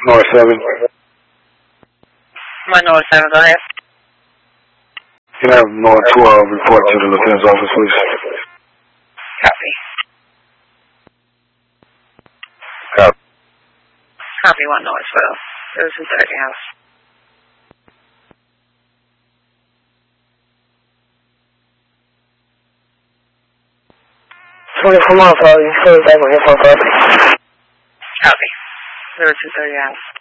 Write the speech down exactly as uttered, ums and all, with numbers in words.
North seven. My North seven, go ahead. Can I have North twelve report to the lieutenant's office, please? Copy. Copy. Copy one North twelve. This is thirty house. twenty-four mile, sorry. Sorry, back on here for Copy. Zero two thirty house.